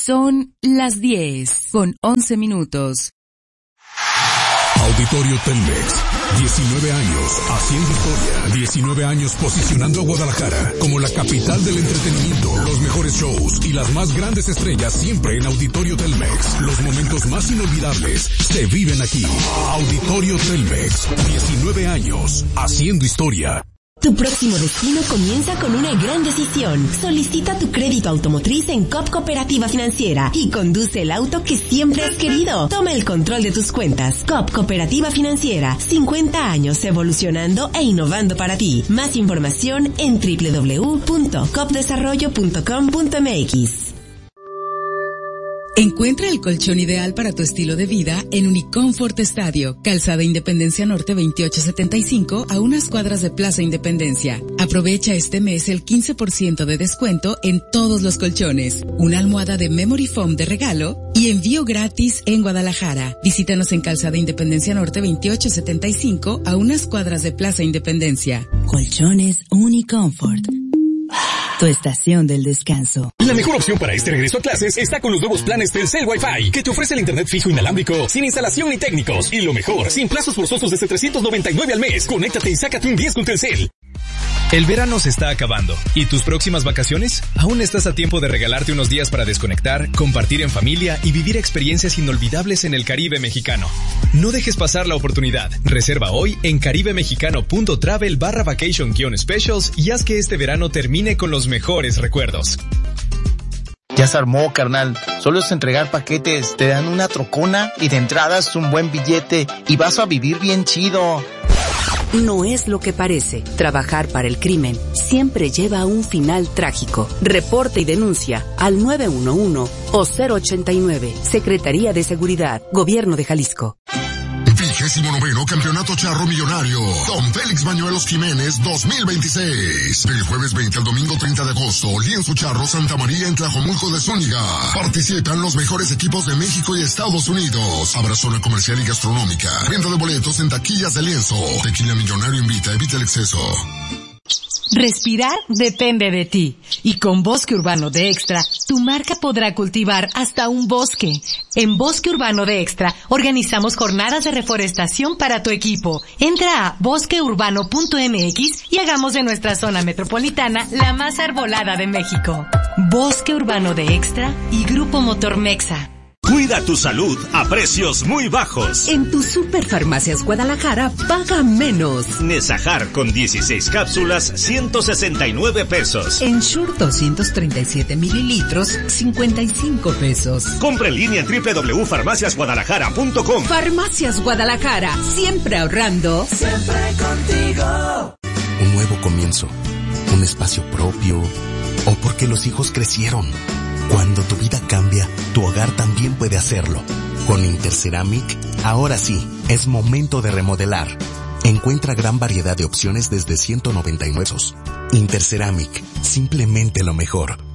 Son las 10:11. Auditorio Telmex, 19 años haciendo historia, 19 años posicionando a Guadalajara como la capital del entretenimiento, los mejores shows y las más grandes estrellas siempre en Auditorio Telmex. Los momentos más inolvidables se viven aquí. Auditorio Telmex, 19 años haciendo historia. Tu próximo destino comienza con una gran decisión. Solicita tu crédito automotriz en COP Cooperativa Financiera y conduce el auto que siempre has querido. Toma el control de tus cuentas. COP Cooperativa Financiera, 50 años evolucionando e innovando para ti. Más información en www.copdesarrollo.com.mx. Encuentra el colchón ideal para tu estilo de vida en Unicomfort Estadio, Calzada Independencia Norte 2875, a unas cuadras de Plaza Independencia. Aprovecha este mes el 15% de descuento en todos los colchones, una almohada de Memory Foam de regalo y envío gratis en Guadalajara. Visítanos en Calzada Independencia Norte 2875, a unas cuadras de Plaza Independencia. Colchones Unicomfort. Tu estación del descanso. La mejor opción para este regreso a clases está con los nuevos planes Telcel Wi-Fi, que te ofrece el internet fijo inalámbrico, sin instalación ni técnicos. Y lo mejor, sin plazos forzosos desde $399 al mes. Conéctate y sácate un 10 con Telcel. El verano se está acabando. ¿Y tus próximas vacaciones? Aún estás a tiempo de regalarte unos días para desconectar, compartir en familia y vivir experiencias inolvidables en el Caribe mexicano. No dejes pasar la oportunidad. Reserva hoy en caribemexicano.travel/vacation-specials y haz que este verano termine con los mejores recuerdos. Ya se armó, carnal. Solo es entregar paquetes, te dan una trocona y de entrada es un buen billete y vas a vivir bien chido. No es lo que parece. Trabajar para el crimen siempre lleva a un final trágico. Reporte y denuncia al 911 o 089. Secretaría de Seguridad, Gobierno de Jalisco. 29º Campeonato Charro Millonario Don Félix Bañuelos Jiménez 2026. Del jueves 20 al domingo 30 de agosto, Lienzo Charro Santa María en Tlajomulco de Zúñiga. Participan los mejores equipos de México y Estados Unidos. Habrá zona comercial y gastronómica. Venta de boletos en taquillas de Lienzo. Tequila Millonario invita, evita el exceso. Respirar depende de ti. Y con Bosque Urbano de Extra, tu marca podrá cultivar hasta un bosque. En Bosque Urbano de Extra, organizamos jornadas de reforestación para tu equipo. Entra a bosqueurbano.mx y hagamos de nuestra zona metropolitana la más arbolada de México. Bosque Urbano de Extra y Grupo Motor Mexa. Cuida tu salud a precios muy bajos. En tu Superfarmacias Guadalajara, paga menos. Nesajar con 16 cápsulas, 169 pesos. Ensure 237 mililitros, 55 pesos. Compra en línea en www.farmaciasguadalajara.com. Farmacias Guadalajara, siempre ahorrando. Siempre contigo. Un nuevo comienzo, un espacio propio, o porque los hijos crecieron. Cuando tu vida cambia, tu hogar también puede hacerlo. Con Interceramic, ahora sí, es momento de remodelar. Encuentra gran variedad de opciones desde 199 pesos. Interceramic, simplemente lo mejor.